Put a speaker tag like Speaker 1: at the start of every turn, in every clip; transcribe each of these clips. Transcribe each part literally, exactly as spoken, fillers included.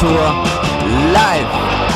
Speaker 1: Winterthur live.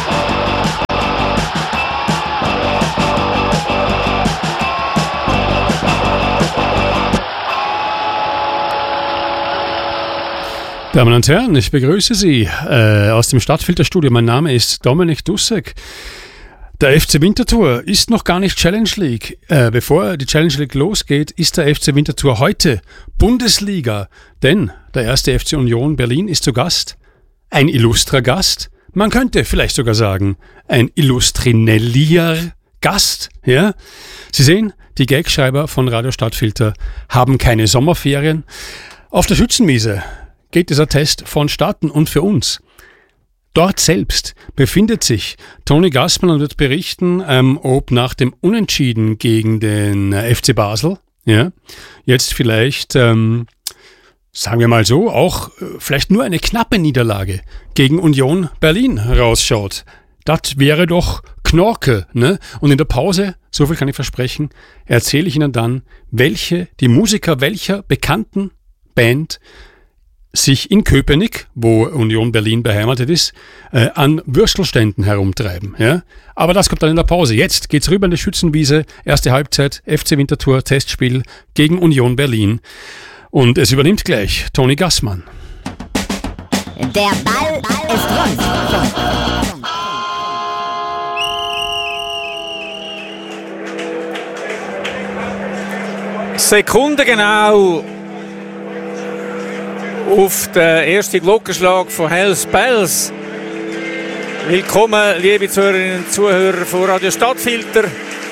Speaker 2: Damen und Herren, ich begrüße Sie äh, aus dem Stadtfilterstudio. Mein Name ist Dominik Dussek. Der F C Winterthur ist noch gar nicht Challenge League. Äh, bevor die Challenge League losgeht, ist der F C Winterthur heute Bundesliga. Denn der erste F C Union Berlin ist zu Gast. Ein illustrer Gast. Man könnte vielleicht sogar sagen, ein illustrinellier Gast. Ja? Sie sehen, die Gagschreiber von Radio Stadtfilter haben keine Sommerferien. Auf der Schützenwiese geht dieser Test vonstatten und für uns. Dort selbst befindet sich Toni Gassmann und wird berichten, ähm, ob nach dem Unentschieden gegen den äh, F C Basel, ja, jetzt vielleicht, ähm, sagen wir mal so, auch äh, vielleicht nur eine knappe Niederlage gegen Union Berlin rausschaut. Das wäre doch Knorke, ne? Und in der Pause, so viel kann ich versprechen, erzähle ich Ihnen dann, welche, die Musiker welcher bekannten Band sich in Köpenick, wo Union Berlin beheimatet ist, äh, an Würstelständen herumtreiben. Ja? Aber das kommt dann in der Pause. Jetzt geht's rüber in die Schützenwiese, erste Halbzeit, F C Winterthur, Testspiel gegen Union Berlin. Und es übernimmt gleich Toni Gassmann.
Speaker 3: Der Ball ist rund.
Speaker 4: Sekunde genau auf den ersten Glockenschlag von Hells Bells. Willkommen, liebe Zuhörerinnen und Zuhörer von Radio Stadtfilter.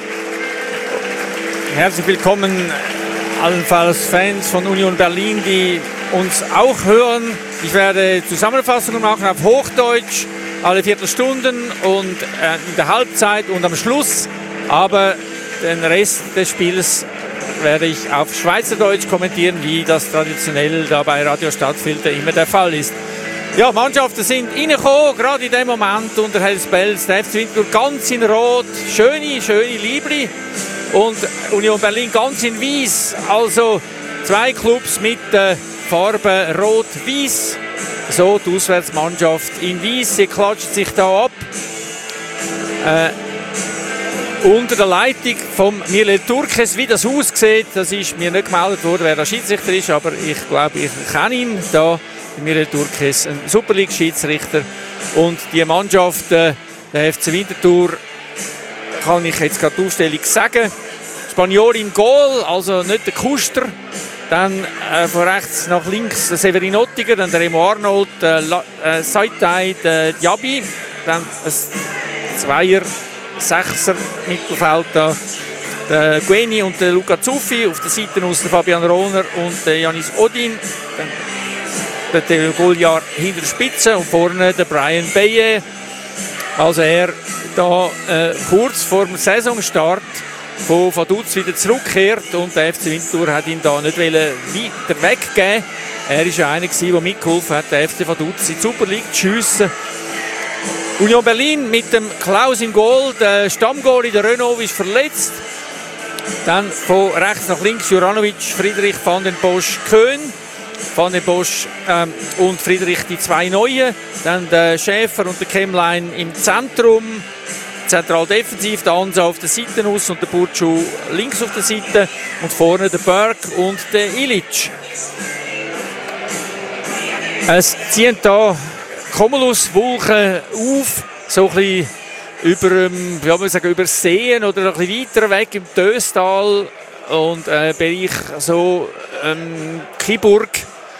Speaker 4: Herzlich willkommen allenfalls Fans von Union Berlin, die uns auch hören. Ich werde Zusammenfassungen machen auf Hochdeutsch, alle Viertelstunden und äh, in der Halbzeit und am Schluss. Aber den Rest des Spiels werde ich auf Schweizerdeutsch kommentieren, wie das traditionell da bei Radio Stadtfilter immer der Fall ist. Ja, Mannschaften sind reingekommen, gerade in dem Moment unter Hells Bells. Der F C Winterthur ganz in Rot, schöne, schöne Liebli. Und Union Berlin ganz in Weiß. Also zwei Clubs mit der Farbe Rot-Weiß. So die Auswärtsmannschaft in Weiß. Sie klatscht sich da ab. Äh, Unter der Leitung von Mirel Turkes, wie das aussieht, das ist mir nicht gemeldet worden, wer der Schiedsrichter ist, aber ich glaube, ich kenne ihn da, Mirel Turkes, ein Super League-Schiedsrichter. Und die Mannschaft, äh, der F C Winterthur, kann ich jetzt gerade die Aufstellung sagen. Spaniol im Goal, also nicht der Kuster. Dann äh, von rechts nach links der Severin Ottiger, dann der Remo Arnold, der äh, Saitai, der Diaby, dann ein Zweier, Sechser Mittelfeld da, der Gueni und der Luca Zuffi, auf der Seite aus der Fabian Rohner und der Janis Odin, dann der Theo Goliar hinter der Spitze und vorne der Brian Beye. Also er da äh, kurz vor dem Saisonstart von Vaduz wieder zurückkehrt und der F C Winterthur hat ihn da nicht weiter weggegeben. Er war ja einer, der mitgeholfen hat, der F C Vaduz in die Super League zu schiessen. Union Berlin mit dem Klaus im Goal, der Stammgoalie, der Renault, ist verletzt. Dann von rechts nach links Juranovic, Friedrich, Van den Bosch, Köhn. Van den Bosch ähm, und Friedrich, die zwei Neuen. Dann der Schäfer und der Kemlein im Zentrum. Zentral defensiv, der Ansa auf der Seite aus und der Burcu links auf der Seite. Und vorne der Berg und der Ilic. Es ziehen da Cumulus-Wolken auf, so ein bisschen über, ja, man sagen, über Seen oder ein bisschen weiter weg im Döstal und äh, Bereich so ähm, Kiburg.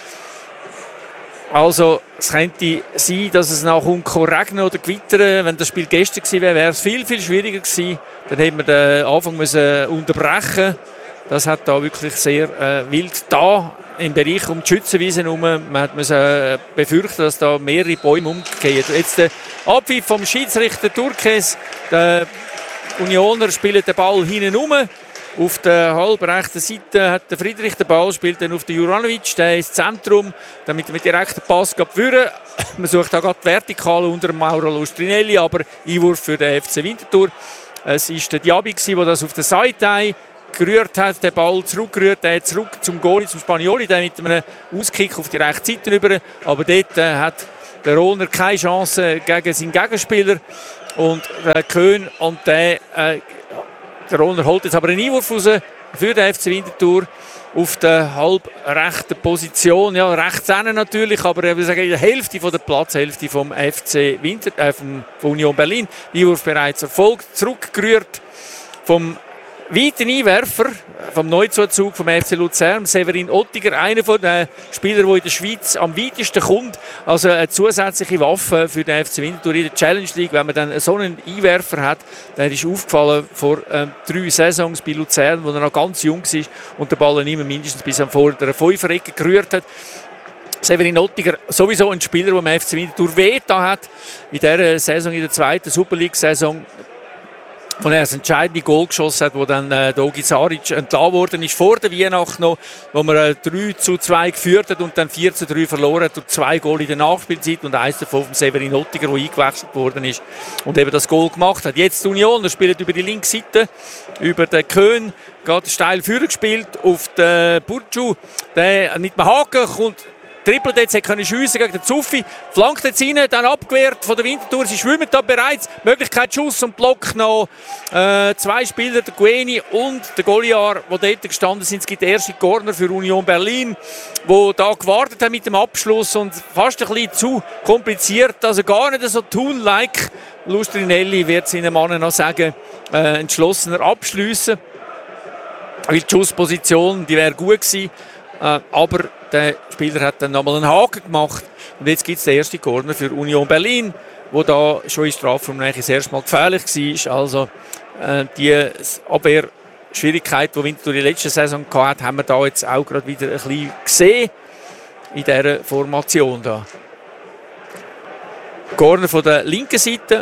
Speaker 4: Also es könnte sein, dass es nach Unko regnen oder gewittern. Wenn das Spiel gestern gewesen wäre, wäre es viel, viel schwieriger gewesen. Dann hätten wir den Anfang müssen unterbrechen. Das hat da wirklich sehr äh, wild da im Bereich um die Schützenwiese herum. Man musste befürchten, dass da mehrere Bäume umgehen. Jetzt der Abpfiff vom Schiedsrichter Turkes. Der Unioner spielt den Ball hinten rum. Auf der halb rechten Seite hat der Friedrich den Ball, spielt dann auf den Juranovic, der ins Zentrum, damit mit direkten Pass führen. Man sucht auch gerade die Vertikale unter Mauro Lustrinelli, aber Einwurf für den F C Winterthur. Es war der Diaby, der das auf der Seite gerührt hat, den Ball zurückgerührt, der zurück zum Goalie, zum Spanioli, der mit einem Auskick auf die rechte Seite über. Aber dort äh, hat der Rohner keine Chance gegen seinen Gegenspieler. Und der Köhn und der, äh, der Rohner holt jetzt aber einen Einwurf raus für den F C Winterthur auf der halb rechten Position. Ja, rechts hinten natürlich, aber ich würde sagen, in der Hälfte von der Platzhälfte vom F C Winter, äh, von Union Berlin. Der Einwurf bereits erfolgt, zurückgerührt vom weiten Einwerfer, vom Neuzuzug vom F C Luzern, Severin Ottiger, einer von den Spielern, der in der Schweiz am weitesten kommt. Also eine zusätzliche Waffe für den F C Winterthur in der Challenge League. Wenn man dann so einen Einwerfer hat, dann ist aufgefallen vor ähm, drei Saisons bei Luzern, wo er noch ganz jung war und den Ball immer mindestens bis am vorderen Fünferecke gerührt hat. Severin Ottiger, sowieso ein Spieler, der dem F C Winterthur wehgetan hat. In dieser Saison, in der zweiten Super League-Saison, wo er das entscheidende Goal geschossen hat, wo dann äh, Dogi Saric entlassen worden ist, vor der Weihnacht noch, wo man äh, drei zu zwei geführt hat und dann vier zu drei verloren hat durch zwei Goal in der Nachspielzeit und eins davon vom Severin Ottiger, der eingewechselt worden ist und eben das Goal gemacht hat. Jetzt die Union, der spielt über die linke Seite, über den Köhn, geht steil vorne gespielt auf den Burcu, der mit dem Haken kommt, trippelt jetzt, hat können schiessen gegen den Zuffi, flankt jetzt rein, dann abgewehrt von der Winterthur, sie schwimmen da bereits, Möglichkeit Schuss und Block noch, äh, zwei Spieler, der Gueni und der Goliar, die dort gestanden sind. Es gibt den ersten Corner für Union Berlin, wo da gewartet haben mit dem Abschluss und fast ein bisschen zu kompliziert, also gar nicht so tun-like. Lustrinelli wird seinen Mann noch sagen, äh, entschlossener abschliessen, weil die Schussposition, die wäre gut gewesen, äh, aber der Spieler hat dann nochmal einen Haken gemacht und jetzt gibt es den ersten Corner für Union Berlin, wo da schon in Strafraum eigentlich das erste Mal gefährlich war. Also äh, die Abwehrschwierigkeit, die Winterthur in der letzten Saison hatte, haben wir da jetzt auch gerade wieder ein bisschen gesehen in dieser Formation da. Corner von der linken Seite.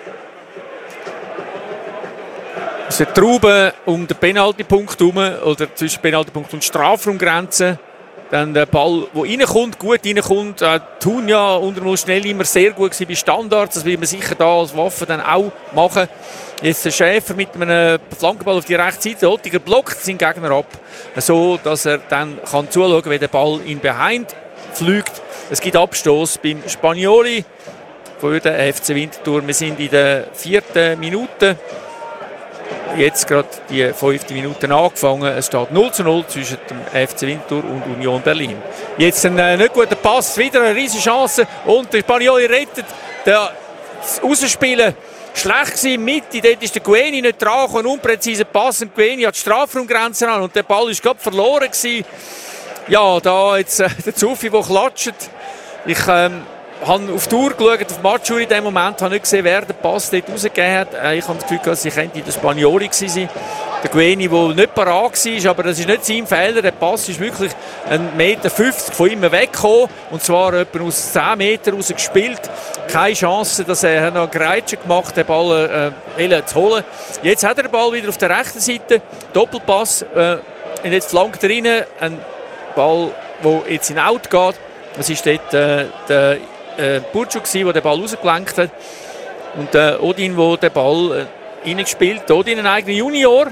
Speaker 4: Es ist eine Traube um den Penaltypunkt herum oder zwischen Penaltypunkt und Strafraumgrenze. Dann der Ball, der reinkommt, gut reinkommt. Äh, Thun ja unter schnell immer sehr gut gewesen bei Standards. Das will man sicher da als Waffe dann auch machen. Jetzt der Schäfer mit einem Flankenball auf die rechte Seite. Ottiger blockt seinen Gegner ab, so dass er dann kann zuschauen kann, wie der Ball in Behind fliegt. Es gibt Abstoß beim Spagnoli für den F C Winterthur. Wir sind in der vierten Minute. Jetzt gerade die fünfte Minute angefangen. Es steht null zu null zwischen dem F C Winterthur und Union Berlin. Jetzt ein äh, nicht guter Pass, wieder eine riesige Chance und der Spagnoli rettet. Das Rausspielen schlecht gewesen, Mitte, dort ist der Gueni nicht dran, ein unpräziser Pass und Gueni hat die Strafraumgrenze an und der Ball ist gerade verloren gewesen. Ja, da jetzt äh, der Zuffi, der klatscht. Ich ähm, habe auf die Uhr geschaut, auf Matschur in dem Moment, habe nicht gesehen, wer den Pass dort rausgegeben hat. Ich habe das Gefühl, dass ich könnte der Spagnoli gewesen sein. Der Gueni, der nicht parat war, aber das ist nicht sein Fehler. Der Pass ist wirklich einen Meter fünfzig von ihm weggekommen und zwar etwa aus zehn Metern raus gespielt. Keine Chance, dass er noch einen Greitschen gemacht hat, den Ball äh, zu holen. Jetzt hat er den Ball wieder auf der rechten Seite. Doppelpass, äh, und jetzt flankt er rein. Ein Ball, der jetzt in Out geht. Das ist dort äh, der Äh, Burcu, der den Ball rausgelenkt hat. Und äh, Odin, der den Ball äh, reingespielt hat. Odin, ein eigener Junior.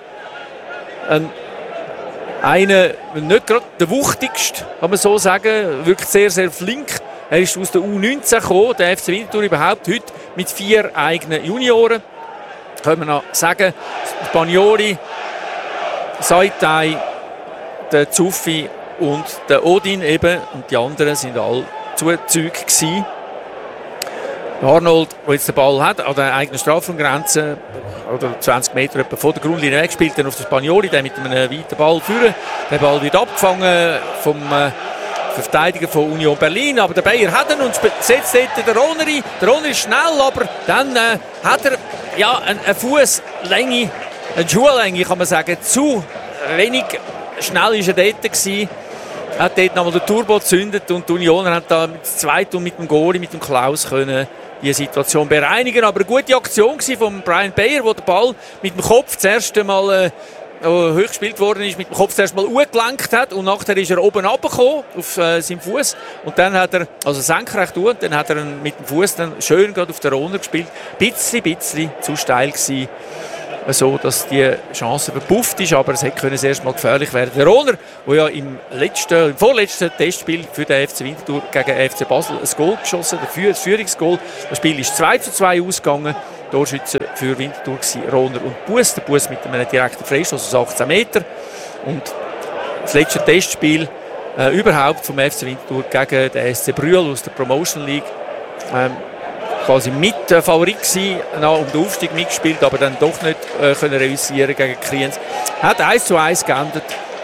Speaker 4: Ein, einer, nicht gerade der wuchtigste, kann man so sagen. Wirklich sehr, sehr flink. Er ist aus der U neunzehn gekommen. Der F C Winterthur überhaupt heute mit vier eigenen Junioren. Können wir noch sagen. Spagnoli, Saitai, der Zuffi und der Odin eben. Und die anderen sind alle Zuzüge gewesen. Arnold, der jetzt den Ball hat, an der eigenen Strafraumgrenze, oder zwanzig Meter etwa vor der Grundlinie weggespielt, dann auf den Spagnoli, der mit einem weiten Ball führen. Der Ball wird abgefangen vom äh, Verteidiger von Union Berlin, aber der Bayer hat ihn und setzt dort den Rohner ein. Der Rohner ist schnell, aber dann äh, hat er ja, eine, eine Fußlänge, eine Schuhlänge, kann man sagen, zu wenig schnell ist er dort gewesen. Er hat dort nochmal den Turbo gezündet und die Union hat da mit dem zweiten und mit dem Goalie, mit dem Klaus, können die Situation bereinigen. Aber eine gute Aktion war von Brian Bayer, der den Ball mit dem Kopf das erste Mal äh, hoch gespielt worden ist, mit dem Kopf das erste Mal hochgelenkt hat und nachher ist er oben runtergekommen auf äh, seinem Fuß und dann hat er, also senkrecht und dann hat er mit dem Fuß dann schön gerade auf den Rohner gespielt. Bisschen, bisschen zu steil gewesen. so, dass die Chance verpufft ist, aber es hätte können das erste Mal gefährlich werden. Der Rohner, der ja im, letzten, im vorletzten Testspiel für den F C Winterthur gegen den F C Basel ein Goal geschossen, das Führungsgoal. Das Spiel ist zwei zu zwei ausgegangen. Torschütze für Winterthur waren Rohner und Buss. Der Buss mit einem direkten Freistoß aus achtzehn Meter. Und das letzte Testspiel äh, überhaupt vom F C Winterthur gegen den S C Brühl aus der Promotion League. Ähm, quasi mit äh, Favorit gewesen, um den Aufstieg mitgespielt, aber dann doch nicht äh, können reüssieren gegen Kriens. Hat eins zu eins geändert.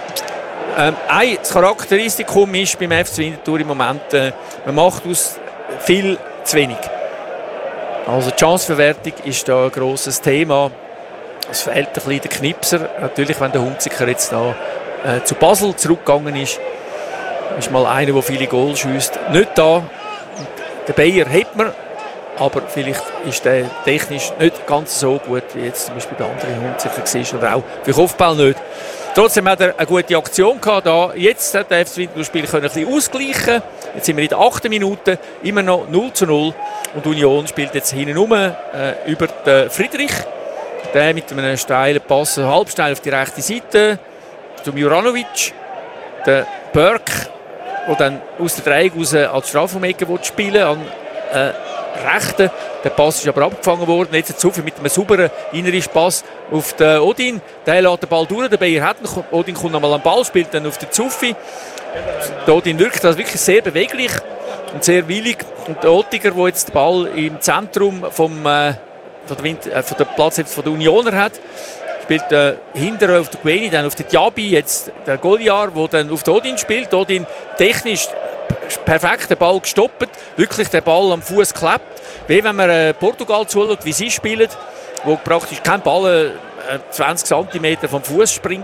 Speaker 4: Ähm, ein Charakteristikum ist beim F C Winterthur im Moment, äh, man macht aus viel zu wenig. Also die Chanceverwertung ist da ein grosses Thema. Es fehlt ein bisschen der Knipser. Natürlich, wenn der Hunziker jetzt da äh, zu Basel zurückgegangen ist, ist mal einer, der viele Goals schiesst, nicht da. Und der Bayer hat man, aber vielleicht ist der technisch nicht ganz so gut, wie jetzt zum Beispiel der andere Hunziker war, oder auch für Kopfball nicht. Trotzdem hat er eine gute Aktion gehabt. Da. Jetzt hat der F C Winterthur Spiel ein bisschen ausgleichen. Jetzt sind wir in der achten Minute, immer noch null zu null. Und Union spielt jetzt hinten rum äh, über den Friedrich. Der mit einem steilen Pass, halbsteil auf die rechte Seite zum Juranovic. Der Burke, der dann aus der Dreieck raus als Strafraumecke spielen an äh, rechten. Der Pass ist aber abgefangen worden. Jetzt hat Zuffi mit einem sauberen inneren Pass auf den Odin. Der lässt den Ball durch. Der Bayer hat ihn. Odin kommt nochmal am Ball, spielt dann auf den Zuffi. Der Odin wirkt also wirklich sehr beweglich und sehr willig. Und der Ottiger, der jetzt den Ball im Zentrum vom, äh, von der, Wind, äh, von der Platz von der Unioner hat, spielt äh, hinterher auf der Gueni, dann auf den Diaby, jetzt der Goliar, der dann auf den Odin spielt. Odin technisch perfekt den Ball gestoppt, wirklich den Ball am Fuß geklebt. Wie wenn man äh, Portugal zuschaut, wie sie spielen, wo praktisch kein Ball äh, zwanzig Zentimeter vom Fuß springt.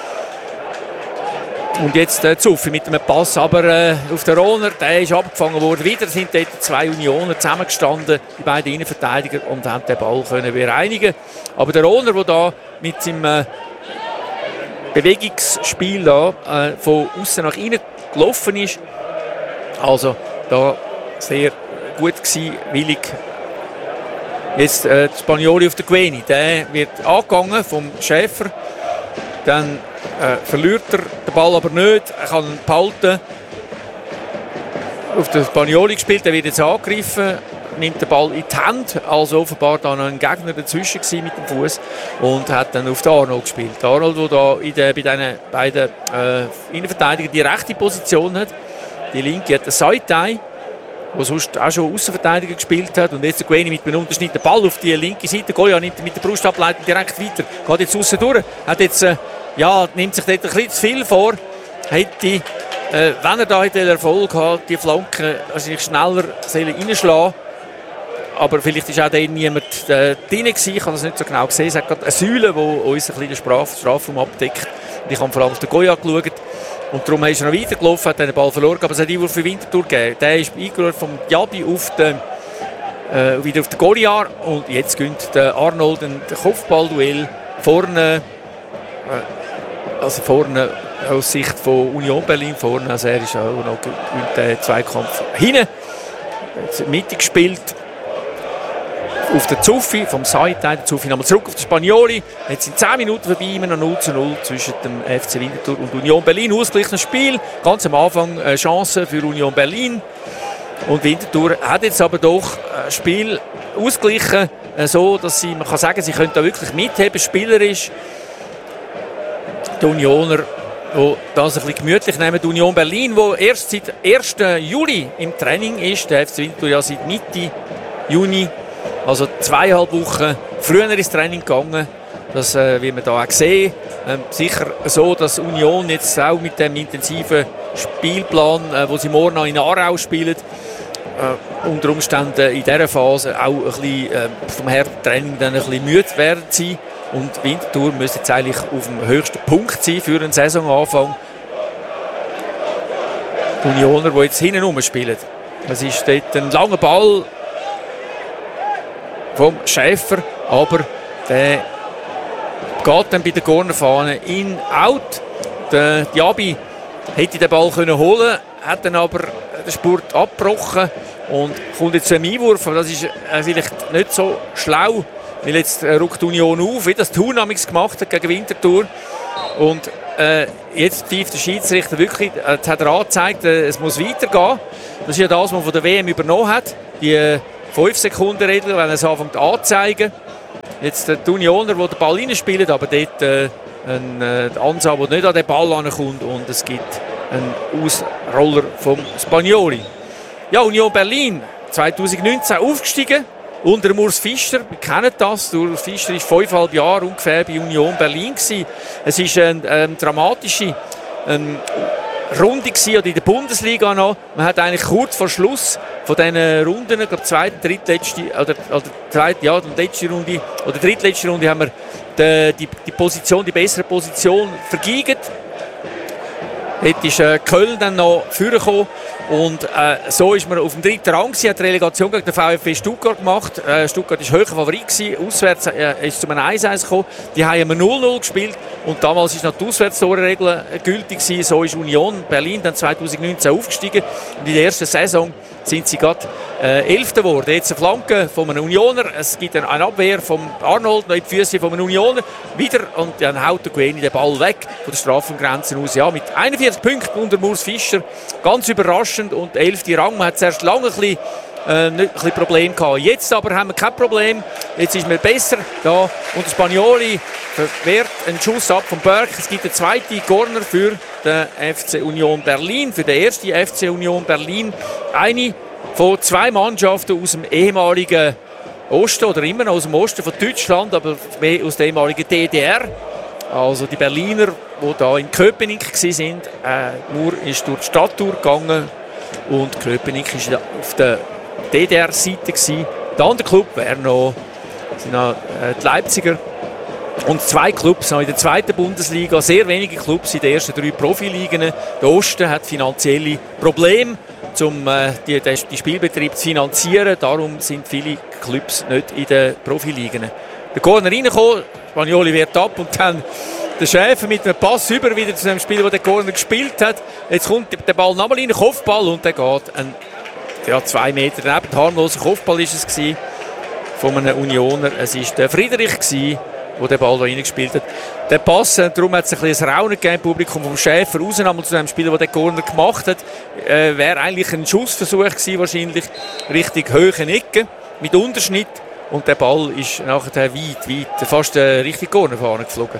Speaker 4: Und jetzt äh, Zuffi mit einem Pass, aber äh, auf den Rohner, der ist abgefangen worden. Wieder sind dort zwei Unioner zusammengestanden, die beiden Innenverteidiger, und haben den Ball können bereinigen. Aber der Rohner, der da mit seinem äh, Bewegungsspiel da, äh, von außen nach innen gelaufen ist, also da sehr gut gewesen, willig. Jetzt äh, Spagnoli auf der Gueni, der wird angegangen vom Schäfer, dann äh, verliert er den Ball aber nicht, er kann ihn behalten. Auf den Spagnoli gespielt, der wird jetzt angegriffen, nimmt den Ball in die Hand, also offenbar da noch ein Gegner dazwischen gewesen mit dem Fuß, und hat dann auf den Arnold gespielt. Der Arnold, der da in der, bei diesen beiden äh, Innenverteidigern die rechte Position hat, die linke hat der Saitai, der sonst auch schon Außenverteidiger gespielt hat, und jetzt der Gueni mit einem Unterschnitt den Ball auf die linke Seite. Goya nimmt mit der Brustableitung direkt weiter, geht jetzt außen durch, hat jetzt, äh, ja, nimmt sich dort ein bisschen zu viel vor, hätte, äh, wenn er da den Erfolg hat, die Flanke wahrscheinlich schneller reinschlagen. Aber vielleicht ist auch da niemand äh, drin gewesen, ich habe das nicht so genau gesehen. Es hat gerade eine Säule, die uns ein bisschen den Straf- Strafraum abdeckt. Und ich habe vor allem auf den Goya geschaut. Und darum ist er noch weitergelaufen, hat den Ball verloren. Aber es hat Einwurf für Winterthur gegeben. Der ist eingerührt vom Diaby auf den, äh, wieder auf den Goliar. Und jetzt gönnt der Arnold ein Kopfballduell vorne. Äh, also vorne aus Sicht von Union Berlin vorne. Also er ist auch noch den Zweikampf hinten. Mitte gespielt. Auf den Zuffi vom Saitai, der Zuffi nochmal zurück auf den Spagnoli. Jetzt sind zehn Minuten vorbei, immer noch null zu null zwischen dem F C Winterthur und Union Berlin. Ausgeglichenes Spiel, ganz am Anfang eine Chance für Union Berlin. Und Winterthur hat jetzt aber doch ein Spiel ausgeglichen, so dass sie, man kann sagen, sie können da wirklich mitheben, spielerisch. Die Unioner, die das ein bisschen gemütlich nehmen. Die Union Berlin, die erst seit ersten Juli im Training ist, der F C Winterthur ja seit Mitte Juni. Also zweieinhalb Wochen früher ins Training gegangen. Das äh, wird man da auch sehen. Ähm, sicher so, dass Union jetzt auch mit dem intensiven Spielplan, äh, wo sie morgen noch in Aarau spielen, äh, unter Umständen in dieser Phase auch ein bisschen äh, vom harten Training dann ein bisschen müde werden sein. Und Winterthur müsste jetzt eigentlich auf dem höchsten Punkt sein für einen Saisonanfang. Die Unioner, die jetzt hinten rumspielen. Es ist dort ein langer Ball vom Schäfer, aber der geht dann bei der Cornerfahne in out. Der Diaby hätte den Ball können holen, hat dann aber den Spurt abgebrochen und kommt jetzt zu einem Einwurf. Das ist vielleicht nicht so schlau weil jetzt äh, rückt Union auf, wie das Thun amigs gemacht hat gegen Winterthur. Und äh, jetzt pfeift der Schiedsrichter wirklich, äh, jetzt hat er angezeigt, äh, es muss weitergehen. Das ist ja das, was man von der W M übernommen hat, die äh, fünf Sekunden Regel, wenn er es anfängt anzuzeigen. Jetzt äh, die Unioner, die den Ball reinspielen, aber dort äh, ein äh, Ansah, der nicht an den Ball ankommt, und es gibt einen Ausroller vom Spagnoli. Ja, Union Berlin, zwanzig neunzehn aufgestiegen, unter Urs Fischer. Wir kennen das. Urs Fischer war fünfeinhalb Jahre ungefähr bei Union Berlin gewesen. Es war eine, eine dramatische ähm, Runde gewesen, oder in der Bundesliga noch. Man hat eigentlich kurz vor Schluss von diesen Runden, ich glaube zweite, drittletzte, oder, oder zweite, ja, die letzte Runde, oder drittletzte Runde, haben wir die, die, die Position, die bessere Position vergeigt. Dort ist äh, Köln dann noch vorgekommen und äh, so ist man auf dem dritten Rang gewesen, hat die Relegation gegen den VfB Stuttgart gemacht. Äh, Stuttgart war höher Favorit gewesen, auswärts äh, ist zu einem eins eins gekommen. Die haben null null gespielt und damals ist noch die Auswärtstorregel gültig gewesen. So ist Union Berlin dann zwanzig neunzehn aufgestiegen und in der ersten Saison sind sie gerade äh, Elfter geworden. Jetzt eine Flanke von einem Unioner, es gibt eine Abwehr von Arnold, noch in die Füße von einem Unioner, wieder, und dann haut der Gueni den Ball weg von der Strafengrenze aus. Ja, mit einundvierzig Punkten unter Urs Fischer, ganz überraschend, und elfter Rang. Man hat zuerst lange ein bisschen, äh, nicht, ein bisschen Probleme gehabt. Jetzt aber haben wir kein Problem, jetzt ist man besser da, und der Spagnoli wehrt einen Schuss ab von Berg. Es gibt eine zweite Corner für den F C Union Berlin, für den ersten F C Union Berlin. Eine von zwei Mannschaften aus dem ehemaligen Osten, oder immer noch aus dem Osten von Deutschland, aber mehr aus der ehemaligen D D R. Also die Berliner, die da in Köpenick waren, äh, Mur ist durch die Stadttour gegangen und Köpenick war auf der D D R-Seite. Der andere Club wäre noch, sind noch äh, die Leipziger. Und zwei Clubs in der zweiten Bundesliga, sehr wenige Clubs in den ersten drei Profiligen. Der Osten hat finanzielle Probleme, um äh, die, die Spielbetrieb zu finanzieren. Darum sind viele Clubs nicht in den Profiligen. Der Corner reingekommen, Spagnoli wehrt ab und dann der Schäfer mit einem Pass über wieder zu dem Spieler, der den Corner gespielt hat. Jetzt kommt der Ball nochmal rein, Kopfball, und der geht ein, ja, zwei Meter daneben. Ein harmloser Kopfball ist es gewesen, von einem Unioner. Es war der Friedrich gewesen, der den Ball da reingespielt hat. Der Pass, darum hat es ein bisschen ein Raunen gegeben im Publikum vom Schäfer raus, einmal zu dem Spieler, der den Corner gemacht hat. Äh, wäre eigentlich ein Schussversuch gewesen, wahrscheinlich richtig hohen Ecke mit Unterschnitt. Und der Ball ist nachher weit, weit, fast äh, richtig Cornerfahne geflogen.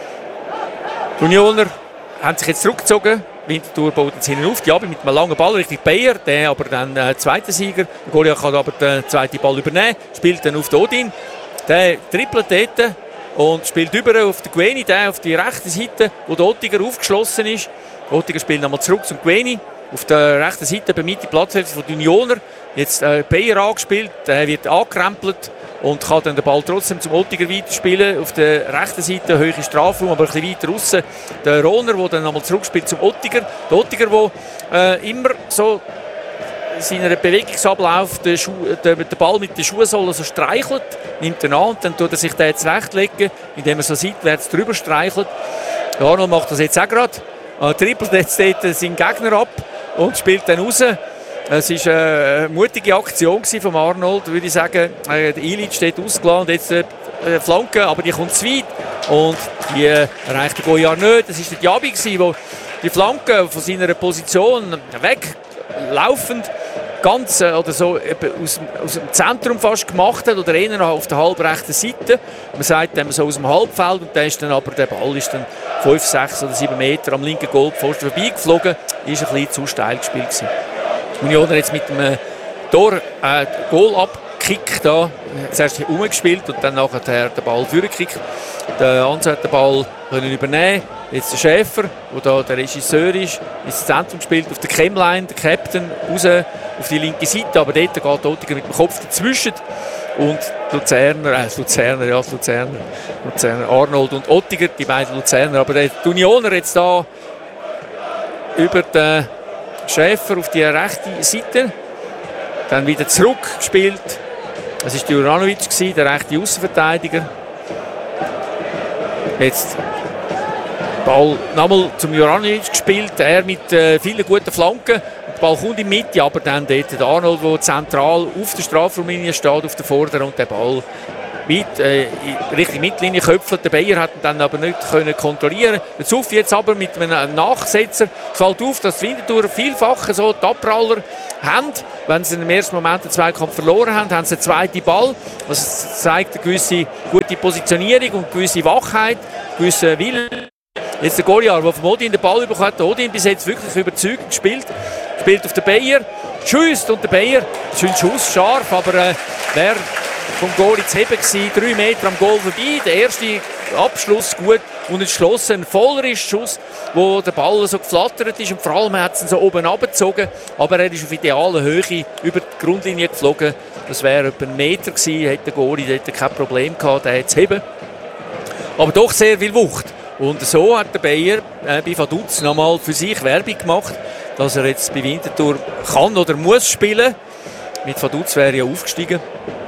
Speaker 4: Die Unioner haben sich jetzt zurückgezogen. Winterthur baut jetzt hinten auf, die Abi mit einem langen Ball Richtung Bayer, der aber dann äh, zweiter Sieger. Der Goliath kann aber den zweiten Ball übernehmen, spielt dann auf den Odin. Der trippelt dort und spielt über auf den Gueni, der auf die rechte Seite, wo der Ottiger aufgeschlossen ist. Der Ottiger spielt nochmal zurück zum Gueni. Auf der rechten Seite bei Mitte Platzhälfte von den Unioner. Jetzt äh, Bayer angespielt, der wird angekrempelt und kann dann den Ball trotzdem zum Ottiger weiterspielen. Auf der rechten Seite hohe Strafraum, aber ein bisschen weiter raus. Der Rohner, der dann nochmal zurückspielt zum Ottiger. Der Ottiger, der äh, immer so in seinem Bewegungsablauf den, Schuh, den, den Ball mit den Schuhsohlen so streichelt, nimmt ihn an und dann tut er sich den zurechtlegen, indem er so seitwärts drüber streichelt. Der Arnold macht das jetzt auch gerade. Er trippelt jetzt dort seinen Gegner ab und spielt dann raus. Es war eine mutige Aktion von Arnold, würde ich sagen. Der Ilic steht ausgelassen und jetzt äh, Flanke, aber die kommt zu weit und die äh, erreicht den Goyard nicht. Das war der Diaby, der die Flanke von seiner Position weglaufend ganz äh, oder so aus, aus dem Zentrum fast gemacht hat oder eher noch auf der halbrechten Seite. Man sagt dem so aus dem Halbfeld und dann ist dann aber der Ball ist dann fünf, sechs oder sieben Meter am linken Goalpfosten vorbeigeflogen. Ist ein bisschen zu steil gespielt gewesen. Die Unioner jetzt mit dem Tor äh, Goal abkick da, zuerst umgespielt und dann nachher den Ball vorgekickt. Der Ansel hat den Ball können übernehmen. Jetzt der Schäfer, der da der Regisseur ist, ins Zentrum gespielt, auf der Chemline, der Captain, raus auf die linke Seite, aber dort geht Ottiger mit dem Kopf dazwischen. Und Luzerner, äh, Luzerner, ja, Luzerner, Luzerner, Arnold und Ottiger, die beiden Luzerner, aber der Unioner jetzt da über den Schäfer auf die rechte Seite, dann wieder zurückgespielt. Das war Juranovic, der rechte Außenverteidiger. Jetzt Ball nochmal zum Juranovic gespielt, er mit äh, vielen guten Flanken. Der Ball kommt in die Mitte, aber dann dort der Arnold, der zentral auf der Strafraumlinie steht, auf der Vorderen, und der Ball weit äh, Richtung Mittellinie köpfen. Der Bayer hat ihn dann aber nicht können kontrollieren. Der Zuffi jetzt aber mit einem Nachsetzer. Es fällt auf, dass die Winterthur vielfach so die Abpraller haben. Wenn sie im ersten Moment den Zweikampf verloren haben, haben sie einen zweiten Ball. Das zeigt eine gewisse gute Positionierung und eine gewisse Wachheit, gewisse Willen. Jetzt der Goliar, der vom Odin den Ball bekommen hat. Der Odin bis jetzt wirklich überzeugend gespielt. Spielt auf den Bayer, schießt und der Bayer, schön Schuss, scharf, aber äh, wäre vom Goal zu heben gewesen, drei Meter am Goal vorbei. Der erste Abschluss gut und entschlossen, ein voller Schuss, wo der Ball so geflattert ist und vor allem hat es ihn so oben abgezogen, aber er ist auf idealer Höhe über die Grundlinie geflogen. Das wäre etwa ein Meter gewesen, hätte der Goalie hätte kein Problem gehabt, den zu heben. Aber doch sehr viel Wucht. Und so hat der Bayer äh, bei Vaduz nochmal für sich Werbung gemacht, dass er jetzt bei Winterthur kann oder muss spielen. Mit Vaduz wäre er ja aufgestiegen.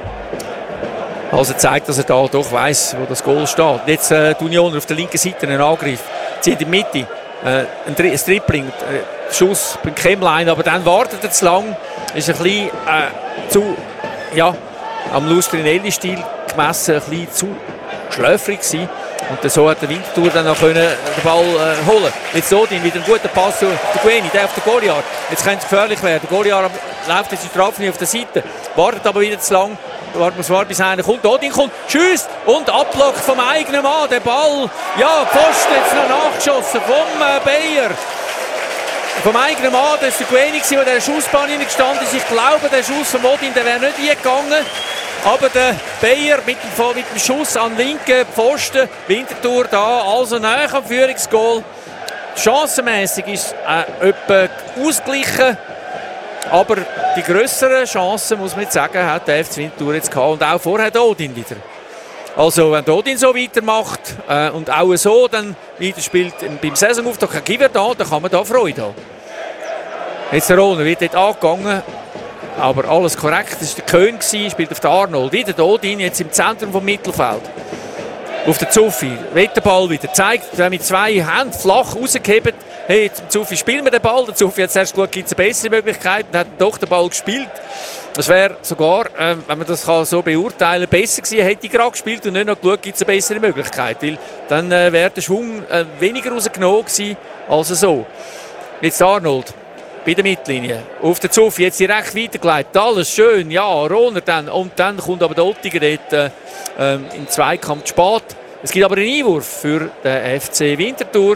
Speaker 4: Also zeigt, dass er da doch weiss, wo das Goal steht. Jetzt äh, die Union auf der linken Seite einen Angriff. Zieht in die Mitte. Äh, ein, Tri- ein Tripling. Äh, Schuss beim Kemmlein. Aber dann wartet er zu lang. Ist ein bisschen äh, zu, ja, am Lustrinelli-Stil gemessen, ein bisschen zu schläfrig gewesen. Und so hat der Winterthur dann noch können den Ball äh, holen. Jetzt Odin wieder ein guter Pass zu der Gueni, der auf den Goliar. Jetzt könnte es gefährlich werden. Der Goliar läuft jetzt in Strafe auf der Seite, wartet aber wieder zu lang. Warten wir bis einer kommt. Odin kommt, schießt und ablockt vom eigenen Mann. Der Ball, ja, Pfosten jetzt noch nachgeschossen vom äh, Bayer. Vom eigenen Mann, das war der Gueni, der in der Schussbahn gestanden ist. Ich glaube, der Schuss von Odin, der wäre nicht eingegangen. Aber der Bayer mit dem, mit dem Schuss an den linken Pfosten, Winterthur da, also nahe am Führungsgoal. Chancenmässig ist äh, etwa ausgeglichen. Aber die grösseren Chancen, muss man jetzt sagen, hat der F C Winterthur jetzt gehabt. Und auch vorher der Odin wieder. Also wenn der Odin so weitermacht äh, und auch so dann wieder spielt beim Saisonauftakt kein Giver da, dann kann man da Freude haben. Jetzt der Rohner wird dort angegangen. Aber alles korrekt, das war der Köhn, spielt auf den Arnold. Wieder der Odin, jetzt im Zentrum des Mittelfelds. Auf den Zuffi, wird der Ball wieder. Zeigt, mit zwei Händen flach rausgehebt. Hey, zum Zuffi spielen wir den Ball. Der Zuffi hat zuerst gut, gibt es eine bessere Möglichkeit und hat doch den Ball gespielt. Das wäre sogar, äh, wenn man das kann so beurteilen kann, besser gewesen, hätte ich gerade gespielt und nicht noch geschaut, gibt es eine bessere Möglichkeit. Weil dann äh, wäre der Schwung äh, weniger rausgenommen gewesen als so. Jetzt Arnold. Bei der Mittellinie. Auf der Zuffi, jetzt direkt weitergeleitet. Alles schön, ja, Rohner dann. Und dann kommt aber der Ottiger dort äh, im Zweikampf zu spät. Es gibt aber einen Einwurf für den F C Winterthur.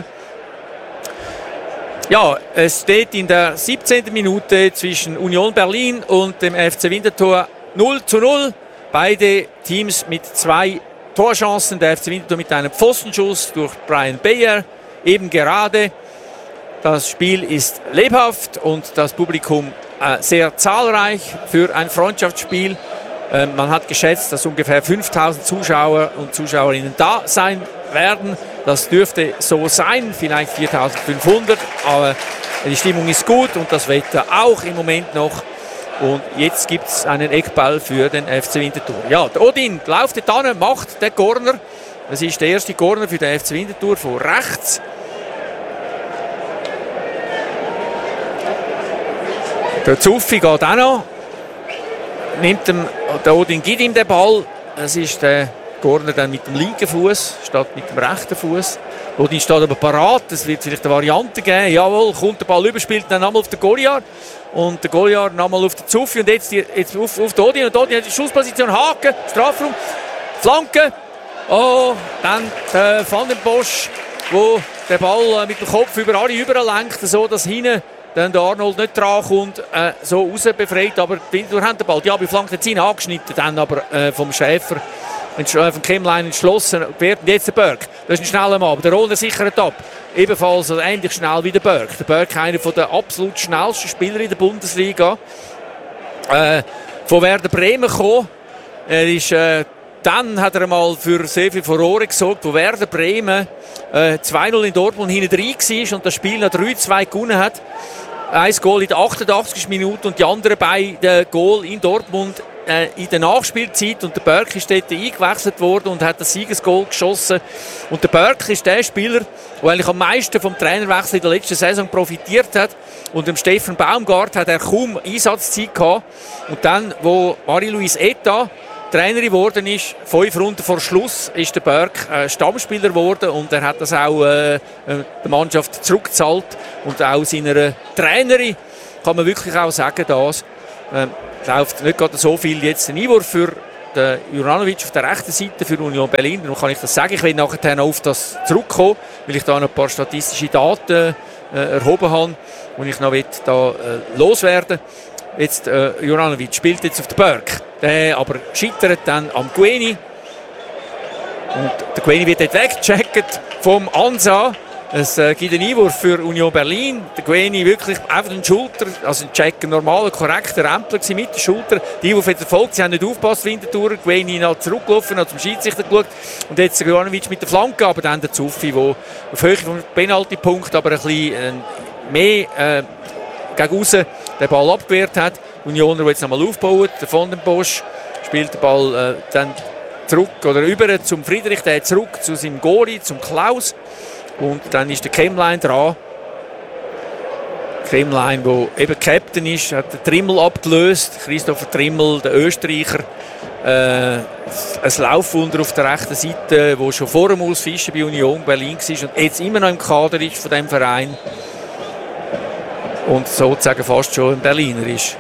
Speaker 4: Ja, es steht in der siebzehnten Minute zwischen Union Berlin und dem F C Winterthur null zu null. Beide Teams mit zwei Torchancen. Der F C Winterthur mit einem Pfostenschuss durch Brian Bayer. Eben gerade. Das Spiel ist lebhaft und das Publikum äh, sehr zahlreich für ein Freundschaftsspiel. Äh, man hat geschätzt, dass ungefähr fünftausend Zuschauer und Zuschauerinnen da sein werden. Das dürfte so sein, vielleicht viertausendfünfhundert. Aber die Stimmung ist gut und das Wetter auch im Moment noch. Und jetzt gibt es einen Eckball für den F C Winterthur. Ja, der Odin läuft dort hin, macht den Corner. Das ist der erste Corner für den F C Winterthur von rechts. Der Zuffi geht auch noch, nimmt dem, der Odin gibt ihm den Ball. Es ist der Corner dann mit dem linken Fuß statt mit dem rechten Fuß. Odin steht aber parat, es wird vielleicht eine Variante geben. Jawohl, kommt der Ball über, spielt dann nochmal auf den Goliar. Und der Goliar nochmal auf den Zuffi und jetzt, jetzt auf, auf den Odin. Und Odin hat die Schussposition, Haken, Strafraum, Flanke. Oh, dann der Van den Bosch, wo der Ball mit dem Kopf über alle überall lenkt, so dass hinten dann der Arnold nicht dran kommt, äh, so raus befreit, aber die Winterthur haben den Ball. Die Abi-Flanke hat ihn angeschnitten, dann aber äh, vom Schäfer, äh, vom Kemmlein entschlossen. Und jetzt der Berg, das ist ein schneller Mann, aber der Rohner sichert ab. Ebenfalls also ähnlich schnell wie der Berg. Der Berg, einer der absolut schnellsten Spieler in der Bundesliga. Äh, von Werder Bremen gekommen. Er ist, äh, dann hat er mal für sehr viel Furore gesorgt, wo Werder Bremen äh, zwei null in Dortmund hinten drin war und das Spiel nach drei zwei gewonnen hat. Ein Goal in der achtundachtzigsten Minute und die anderen beiden Goal in Dortmund äh, in der Nachspielzeit. Und der Berg ist dort eingewechselt worden und hat das Siegesgoal geschossen. Und der Berg ist der Spieler, der eigentlich am meisten vom Trainerwechsel in der letzten Saison profitiert hat. Und dem Stefan Baumgart hat er kaum Einsatzzeit gehabt. Und dann, wo Marie-Louise Eta Trainer geworden ist. Fünf Runden vor Schluss ist der Berg äh, Stammspieler geworden und er hat das auch äh, der Mannschaft zurückgezahlt und auch seiner Trainerin kann man wirklich auch sagen, dass äh, läuft nicht gerade so viel jetzt ein Einwurf für den Juranovic auf der rechten Seite für Union Berlin. Darum kann ich das sagen. Ich will nachher noch auf das zurückkommen, weil ich da noch ein paar statistische Daten äh, erhoben habe, die ich noch da äh, loswerden will. Jetzt äh, Juranovic spielt jetzt auf den Berg, der aber scheitert dann am Gueni. Und der Gueni wird dort weggecheckt vom Ansa. Es äh, gibt einen Einwurf für Union Berlin. Der Gueni wirklich auf den Schulter, also ein Check, ein normaler, korrekter Rempler mit der Schulter. Die Einwurf hat erfolgt, sie haben nicht aufgepasst, Winterthur. Gueni hat zurückgelaufen, hat zum Schiedsrichter geschaut. Und jetzt Juranovic mit der Flanke, aber dann der Zuffi, der auf Höhe vom Penaltypunkt aber ein bisschen äh, mehr äh, gegen aussen den Ball abgewehrt hat. Unioner, der jetzt nochmal aufbaut, der von den Bosch spielt den Ball äh, dann zurück oder über zum Friedrich, der zurück zu seinem Goalie, zum Klaus. Und dann ist der Kemlein dran. Kemlein, der eben Captain ist, hat den Trimmel abgelöst. Christopher Trimmel, der Österreicher. Äh, ein Laufwunder auf der rechten Seite, wo schon vor dem Ausfischen bei Union Berlin war und jetzt immer noch im Kader ist von diesem Verein. Und sozusagen fast schon ein Berliner ist.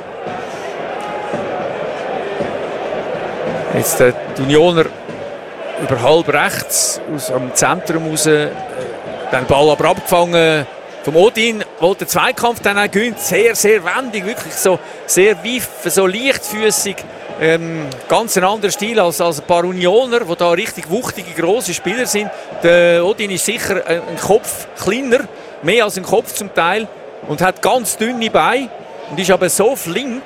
Speaker 4: Jetzt äh, die Unioner über halb rechts aus dem Zentrum raus. Äh, den Ball aber abgefangen vom Odin, wo der Zweikampf dann auch gewinnt. Sehr, sehr wendig, wirklich so sehr weif, so leichtfüßig. Ähm, ganz ein anderer Stil als, als ein paar Unioner, die da richtig wuchtige, grosse Spieler sind. Der Odin ist sicher ein, ein Kopf kleiner, mehr als ein Kopf zum Teil. Und hat ganz dünne Beine und ist aber so flink,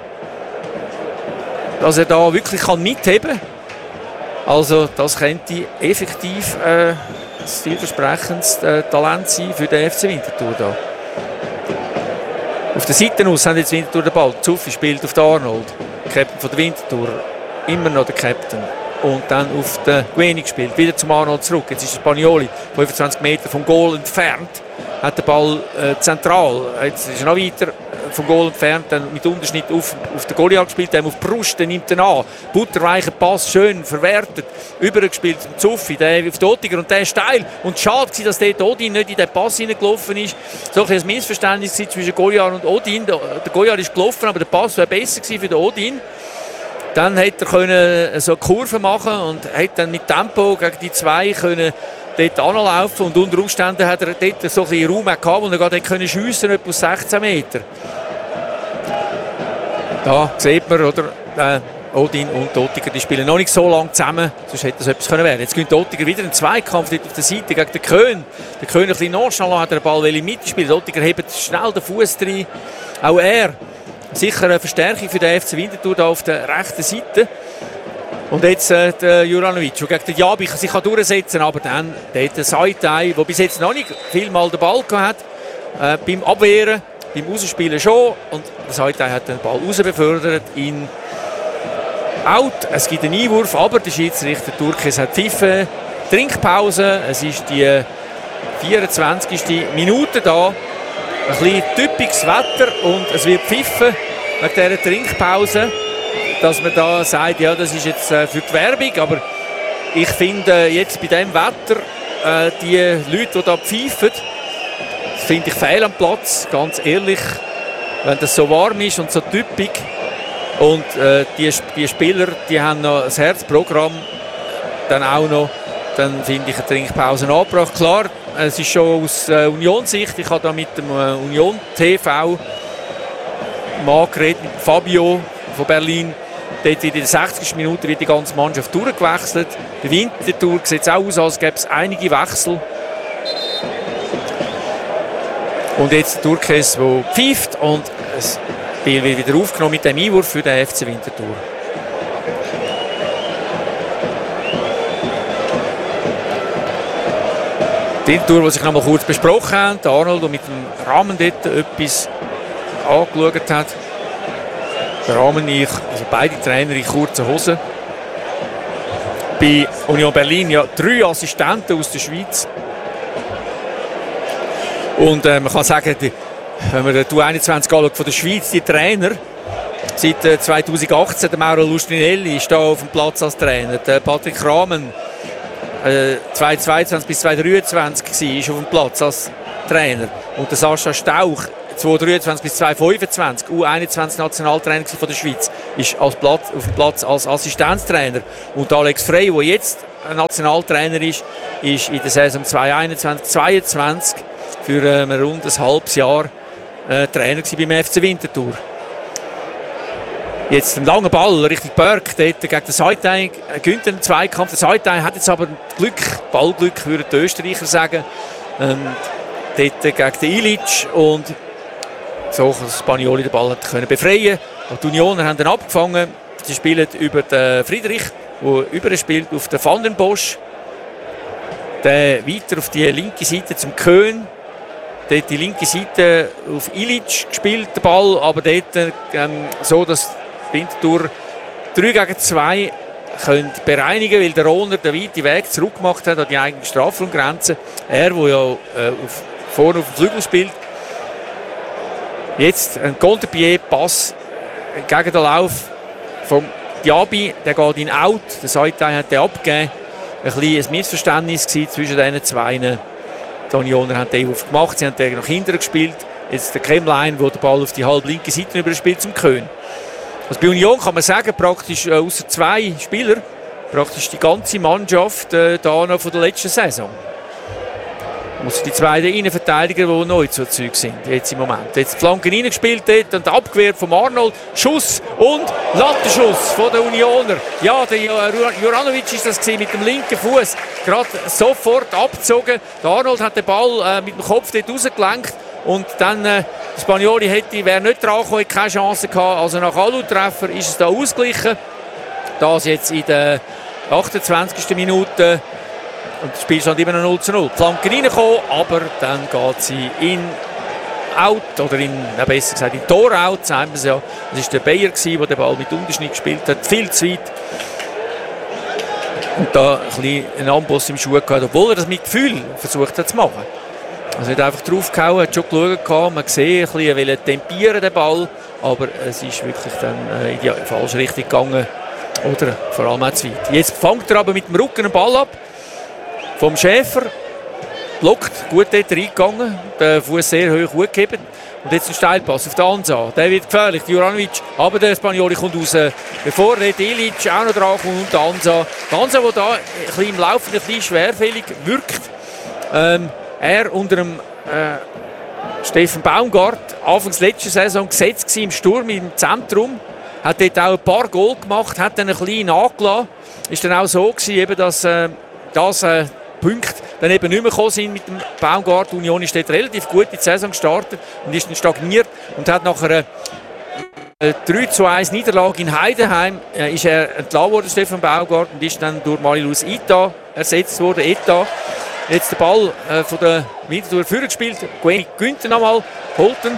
Speaker 4: dass er da wirklich kann mitheben kann. Also das könnte effektiv äh, ein vielversprechendes äh, Talent sein für den F C Winterthur. Da. Auf der Seite aus haben jetzt Winterthur den Ball. Zuffi spielt auf den Arnold, Captain von der Winterthur, immer noch der Captain. Und dann auf den Gueni gespielt, wieder zum Arnold zurück. Jetzt ist der Spagnoli fünfundzwanzig Meter vom Goal entfernt. Hat den Ball äh, zentral. Jetzt ist er noch weiter vom Goal entfernt, dann mit Unterschnitt auf, auf den Goliath gespielt, der auf die Brust, der nimmt ihn an. Butterweicher Pass, schön verwertet, übergespielt zum Zuffi, der auf den Ottiger und der ist steil. Und schade war, dass der Odin nicht in den Pass hineingelaufen ist. So ein Missverständnis zwischen Goliath und Odin. Der, der Goliath ist gelaufen, aber der Pass wäre besser gewesen für den Odin. Dann hätte er können so eine Kurve machen und hätte dann mit Tempo gegen die zwei können dort anlaufen und unter Umständen hat er dort so ein bisschen Raum gehabt, wo er gerade können schiessen, etwa sechzehn Meter. Da sieht man, oder, äh, Odin und Ottiger, die spielen noch nicht so lange zusammen, sonst hätte das etwas können werden. Jetzt gewinnt Ottiger wieder einen Zweikampf dort auf der Seite gegen den Köhn. Der Köhn ein bisschen nachschnell, hat er den Ball in die Mitte gespielt. Ottiger hebt schnell den Fuß rein. Auch er, sicher eine Verstärkung für den F C Winterthur da auf der rechten Seite. Und jetzt äh, der Juranovic, der gegen den Jabi sich kann durchsetzen kann, aber dann der Saitai, der bis jetzt noch nicht viel mal den Ball gehabt hat, äh, beim Abwehren, beim Rausspielen schon. Und der Saitai hat den Ball raus befördert in Out. Es gibt einen Einwurf, aber der Schiedsrichter Turkes hat pfiffen. Trinkpause, es ist die vierundzwanzigste Minute da. Ein bisschen typisches Wetter und es wird pfiffen nach dieser Trinkpause. Dass man da sagt, ja, das ist jetzt äh, für die Werbung, aber ich finde äh, jetzt bei diesem Wetter äh, die Leute, die da pfeifen, das finde ich fehl am Platz, ganz ehrlich, wenn das so warm ist und so typisch und äh, die, die Spieler, die haben noch das Herzprogramm, dann auch noch, dann finde ich eine Trinkpause angebracht. Klar, es ist schon aus äh, Union-Sicht, ich habe da mit dem äh, Union T V Mann geredet, mit Fabio von Berlin. Dort wird in der sechzigsten Minute wird die ganze Mannschaft durchgewechselt. Bei Winterthur sieht es auch aus, als gäbe es einige Wechsel. Und jetzt Turkes, der pfeift und das Spiel wird wieder aufgenommen mit dem Einwurf für den F C Winterthur. Winterthur, die sich noch mal kurz besprochen haben, der Arnold, der mit dem Rahmen dort etwas angeschaut hat. Der Rahmen, ich, also beide Trainer in kurzen Hosen. Bei Union Berlin ja drei Assistenten aus der Schweiz. Und äh, man kann sagen, die, wenn man den U einundzwanzig anschaut von der Schweiz, die Trainer, seit äh, zweitausendachtzehn. Der Mauro Lustrinelli ist da auf dem Platz als Trainer. Der Patrick Rahmen, äh, zweitausendzweiundzwanzig bis zweitausenddreiundzwanzig war, ist auf dem Platz als Trainer. Und der Sascha Stauch, zweitausenddreiundzwanzig bis zweitausendfünfundzwanzig, U einundzwanzig Nationaltrainer von der Schweiz, ist als Platz, auf dem Platz als Assistenztrainer. Und Alex Frey, der jetzt Nationaltrainer ist, ist in der Saison zweitausendeinundzwanzig zweiundzwanzig für ähm, ein rundes halbes Jahr äh, Trainer beim F C Winterthur. Jetzt ein langer Ball Richtung Berg, dort gegen den Seitai, äh, gönnt den Zweikampf. Der Seitai hat jetzt aber Glück, Ballglück, würden die Österreicher sagen. Ähm, dort gegen den Ilic und so dass Spanioli den Ball hat können befreien. Und die Unioner haben ihn abgefangen. Sie spielen über den Friedrich, der überspielt auf den Van den Bosch. Der weiter auf die linke Seite zum Köhn. Dort die linke Seite auf Ilic gespielt, der Ball, aber dort ähm, so, dass Winterthur drei gegen zwei können bereinigen, weil der Rohner den weiten Weg zurückgemacht hat an die eigene Strafraumgrenze. Er, der ja äh, auf, vorne auf dem Flügel spielt. Jetzt ein Contre-Pied-Pass gegen den Lauf vom Diaby, der geht in Out. Der Seitai hat den abgegeben. Ein kleines Missverständnis zwischen diesen zwei. Die Unioner haben den aufgemacht, sie haben den nach hinten gespielt. Jetzt der Kemlein, der den Ball auf die halb linke Seite überspielt zum Köhn. Also bei Union kann man sagen, praktisch äh, außer zwei Spieler, praktisch die ganze Mannschaft äh, da noch von der letzten Saison. Also die zwei Innenverteidiger, die neu zu Zeug sind, jetzt im Moment. Jetzt die Flanken reingespielt dort und abgewehrt von Arnold. Schuss und Lattenschuss von den Unioner. Ja, der Juranovic ist das gewesen, mit dem linken Fuß gerade sofort abgezogen. Der Arnold hat den Ball äh, mit dem Kopf dort rausgelenkt und dann äh, der Spanioli hätte, wäre nicht dran gekommen, keine Chance gehabt. Also nach Alu-Treffer ist es da ausgeglichen. Das jetzt in der achtundzwanzigsten Minute. Und das Spiel stand immer noch null zu null. Die Flanke reingekommen, aber dann geht sie in Out, oder in, ja, besser gesagt in Tor-Out, sagen wir es ja. Das war der Bayer, der den Ball mit Unterschnitt gespielt hat, viel zu weit. Und da ein bisschen einen Amboss im Schuh gehabt, obwohl er das mit Gefühl versucht hat zu machen. Also nicht einfach draufgehauen, hat schon geschaut, man gesehen, ein bisschen wollte tempieren den Ball, aber es ist wirklich dann äh, in die falsche Richtung gegangen. Oder vor allem auch zu weit. Jetzt fängt er aber mit dem Rücken den Ball ab. Vom Schäfer, blockt, gut dort reingegangen, den Fuß sehr hoch hochgegeben. Und jetzt ein Steilpass auf den Ansa. Der wird gefährlich, Juranovic, aber der Spanioli kommt raus. Bevor der Ilic auch noch dran kommt und der Ansa. Der Ansa, der da ein bisschen im Laufe ein bisschen schwerfällig wirkt. Ähm, er unter dem äh, Steffen Baumgart, Anfangs letzter Saison gesetzt im Sturm im Zentrum. Hat dort auch ein paar Goal gemacht, hat dann ein bisschen nachgelassen. Ist dann auch so gewesen, eben, dass äh, das äh, Punkte dann eben nicht mehr gekommen sind mit dem Baumgart. Die Union ist dort relativ gut in die Saison gestartet und ist dann stagniert und hat nach einer äh, drei zu eins Niederlage in Heidenheim äh, ist er entlassen worden, Stefan Baumgart, und ist dann durch Marilus Ita ersetzt worden. Eta. Jetzt der Ball äh, von der Winterthur vorgespielt. Gwen Günther nochmal, Holten.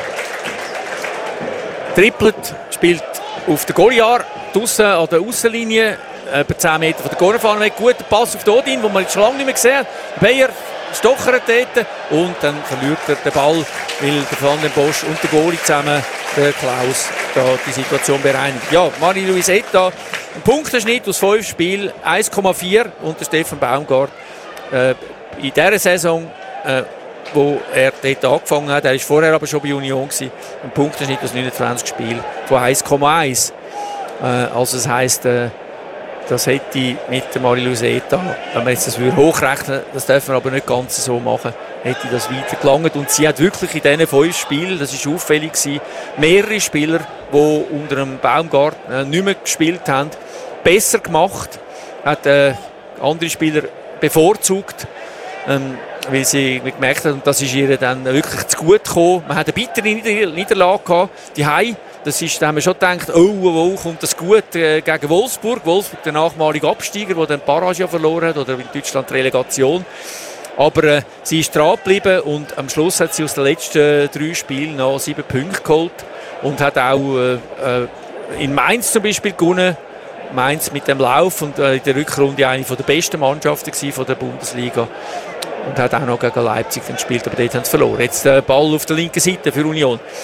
Speaker 4: Trippelt, spielt auf der Goliar, draussen an der Aussenlinie. Etwa zehn Meter von der Cornerfahne weg. Guter Pass auf Odin, den man jetzt schon lange nicht mehr gesehen hat. Bayer stochert dort und dann verliert er den Ball, weil der Van den Bosch und der Goalie zusammen, der Klaus, da die Situation bereinigt. Ja, Marie-Louise Eta, ein Punktenschnitt aus fünf Spielen, eins Komma vier und der Stefan Baumgart äh, in dieser Saison, äh, wo er dort angefangen hat. Er war vorher aber schon bei Union gewesen. Ein Punktenschnitt aus neunundzwanzig Spielen von eins Komma eins. Äh, also das heisst, äh, das hätte mit der Marie-Louise Eta, wenn man jetzt das hochrechnen, das dürfen wir aber nicht ganz so machen, hätte das weiter gelangt. Und sie hat wirklich in diesen fünf Spielen, das war auffällig gewesen, mehrere Spieler, die unter dem Baumgart äh, nicht mehr gespielt haben, besser gemacht, hat äh, andere Spieler bevorzugt, ähm, weil sie gemerkt hat, und das ist ihr dann wirklich zu gut gekommen. Man hatte eine bittere Nieder- Niederlage gehabt, die Hai. Das ist, da haben wir schon gedacht, oh, oh, oh, kommt das gut äh, gegen Wolfsburg. Wolfsburg, der nachmalige Absteiger, der den Barrage ja verloren hat, oder in Deutschland die Relegation. Aber äh, sie ist dran geblieben und am Schluss hat sie aus den letzten drei Spielen noch sieben Punkte geholt und hat auch äh, in Mainz zum Beispiel gewonnen. Mainz mit dem Lauf und äh, in der Rückrunde eine der besten Mannschaften von der Bundesliga. Und hat auch noch gegen Leipzig gespielt, aber dort haben sie verloren. Jetzt der Ball auf der linken Seite für Union.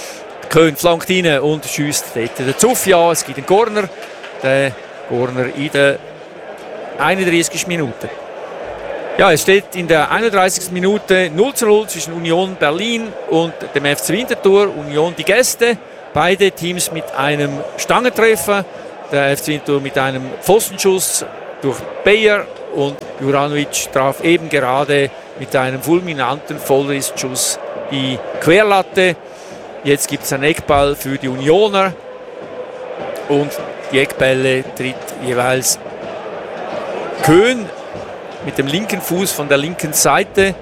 Speaker 4: Köhn flankt rein und schießt dort den Zuffi an. Es gibt einen Corner. Der Corner in der einunddreißigsten Minute. Ja, es steht in der einunddreißigsten Minute null zu null zwischen Union Berlin und dem F C Winterthur. Union die Gäste. Beide Teams mit einem Stangentreffer. Der F C Winterthur mit einem Pfostenschuss durch Beyer und Juranovic traf eben gerade mit einem fulminanten Vollrissschuss die Querlatte. Jetzt gibt es einen Eckball für die Unioner und die Eckbälle tritt jeweils Köhn mit dem linken Fuß von der linken Seite.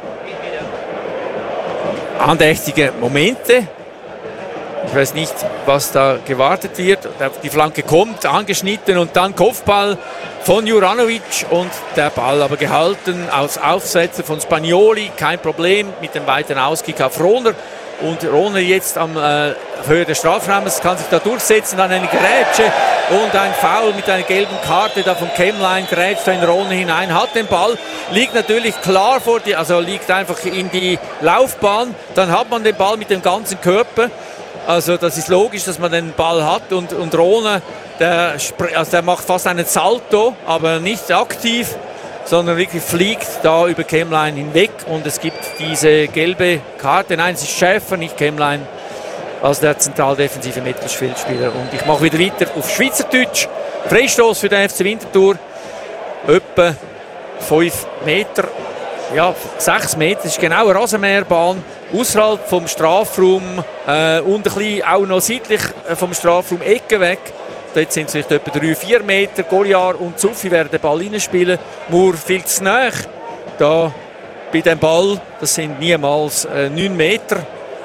Speaker 4: Andächtige Momente. Ich weiß nicht, was da gewartet wird. Die Flanke kommt, angeschnitten und dann Kopfball von Juranovic und der Ball aber gehalten aus Aufsätze von Spagnoli. Kein Problem mit dem weiteren Auskick auf Rohner. Und Rohner jetzt am äh, Höhe des Strafraums kann sich da durchsetzen, dann eine Grätsche und ein Foul mit einer gelben Karte da von Kemlein, grätscht in Rohner hinein, hat den Ball, liegt natürlich klar vor die, also liegt einfach in die Laufbahn, dann hat man den Ball mit dem ganzen Körper, also das ist logisch, dass man den Ball hat und, und Rohner, der, also der macht fast einen Salto, aber nicht aktiv, sondern wirklich fliegt da über Kemlein hinweg und es gibt diese gelbe Karte. Nein, es ist Schäfer, nicht Kemlein, als der zentraldefensive Mittelfeldspieler. Und ich mache wieder weiter auf Schweizerdeutsch. Freistoß für den F C Winterthur, etwa fünf Meter, ja, sechs Meter, das ist genau eine Rasenmäherbahn, außerhalb vom Strafraum äh, und ein bisschen auch noch seitlich vom Strafraum Ecke weg. Dort sind es vielleicht etwa drei vier Meter. Goliar und Zuffi werden den Ball reinspielen. Mur viel zu nahe. Da bei dem Ball, das sind niemals äh, neun Meter.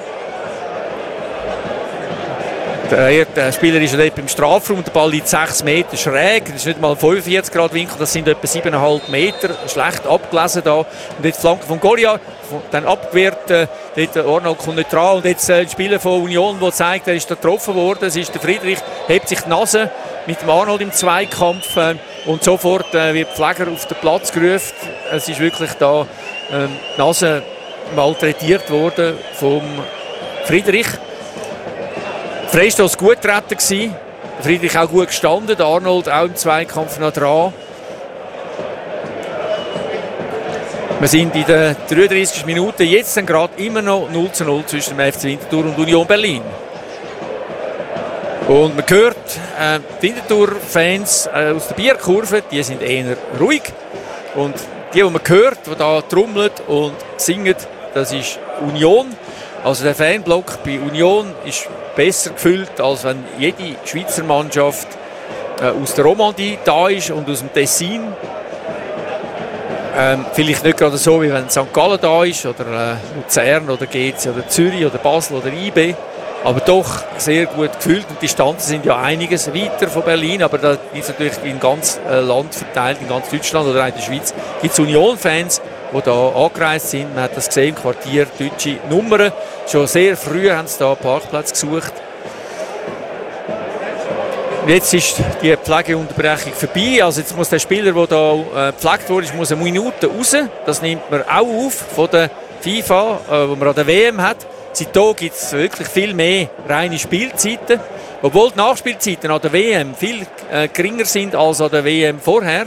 Speaker 4: Der, der Spieler ist dort beim Strafraum. Der Ball liegt sechs Meter schräg. Das ist nicht mal ein fünfundvierzig Grad Winkel. Das sind etwa sieben Komma fünf Meter. Schlecht abgelesen da. Und jetzt Flanke von Goliar. Dann abgewehrt. Äh, dort Arnold kommt nicht dran. Und jetzt äh, ein Spieler von Union, der zeigt, er ist da getroffen worden. Es ist der Friedrich. Hebt sich die Nase mit dem Arnold im Zweikampf. Äh, und sofort äh, wird Pfleger auf den Platz gerufen. Es ist wirklich da äh, die Nase malträtiert worden vom Friedrich. Freistoß gut getreten gewesen. Friedrich auch gut gestanden. Der Arnold auch im Zweikampf noch dran. Wir sind in der dreiunddreißigsten Minute. Jetzt dann gerade immer noch null zu null zwischen dem F C Winterthur und Union Berlin. Und man hört, äh, die Winterthur-Fans äh, aus der Bierkurve, die sind eher ruhig. Und die, die man hört, die da trommeln und singen, das ist Union. Also der Fanblock bei Union ist besser gefüllt, als wenn jede Schweizer Mannschaft äh, aus der Romandie da ist und aus dem Tessin. Ähm, vielleicht nicht gerade so, wie wenn Sankt Gallen da ist, oder äh, Luzern, oder G C, oder Zürich, oder Basel, oder I B. Aber doch sehr gut gefüllt. Und die Distanzen sind ja einiges weiter von Berlin, aber da ist natürlich in ganz äh, Land verteilt, in ganz Deutschland oder auch in der Schweiz, gibt es Union-Fans, die da angereist sind. Man hat das gesehen im Quartier, deutsche Nummern. Schon sehr früh haben sie da einen Parkplatz gesucht. Jetzt ist die Pflegeunterbrechung vorbei. Also jetzt muss der Spieler, der da äh, gepflegt wurde, muss eine Minute raus. Das nimmt man auch auf von der FIFA, äh, wo man an der W M hat. Seitdem gibt es wirklich viel mehr reine Spielzeiten. Obwohl die Nachspielzeiten an der W M viel äh, geringer sind als an der W M vorher.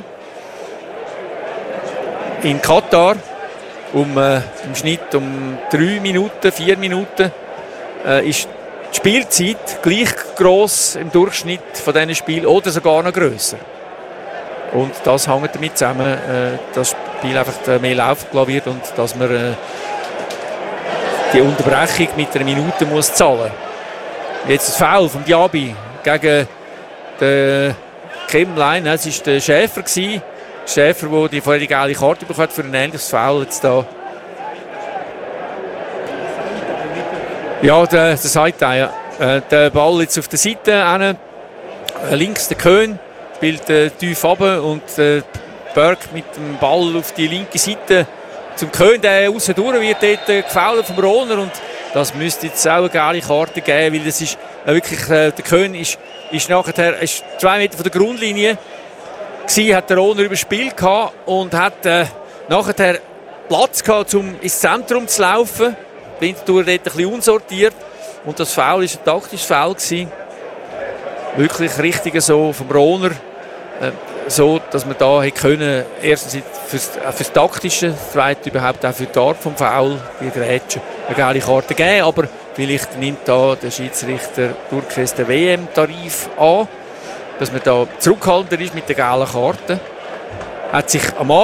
Speaker 4: In Katar um, äh, im Schnitt um drei Minuten, vier Minuten äh, ist die Spielzeit gleich gross im Durchschnitt von diesen Spielen oder sogar noch grösser. Und das hängt damit zusammen, äh, dass das Spiel einfach mehr laufen gelassen wird und dass man äh, die Unterbrechung mit einer Minute muss zahlen. Jetzt das Foul von Diaby gegen den Kemlein. Es war der Schäfer gewesen. Schäfer, der die vorherige gelbe Karte bekommen hat für ein ähnliches Foul jetzt da. Ja, der, der Seite, ja. Äh, der Ball jetzt auf der Seite hin. Äh, links der Köhn spielt äh, tief runter und äh, Berg mit dem Ball auf die linke Seite zum Köhn, der aussen durch wird dort äh, gefoult vom Rohner und das müsste jetzt auch eine gelbe Karte geben, weil das ist äh, wirklich, äh, der Köhn ist, ist nachher ist zwei Meter von der Grundlinie gewesen, hat der Rohner überspielt gehabt und hat äh, nachher Platz gehabt, um ins Zentrum zu laufen. Winterthur dort ein bisschen unsortiert Und das Foul war ein taktisches Foul gewesen. Wirklich richtig so vom Rohner. Äh, so, dass man da hätte können, erstens fürs, äh, fürs Taktische, zweitens überhaupt auch für die Art vom Foul, die Grätsche, eine geile Karte geben. Aber vielleicht nimmt da der Schiedsrichter Turkes den W M-Tarif an, dass man da zurückhaltender ist mit den gelben Karten. Hat sich am Anfang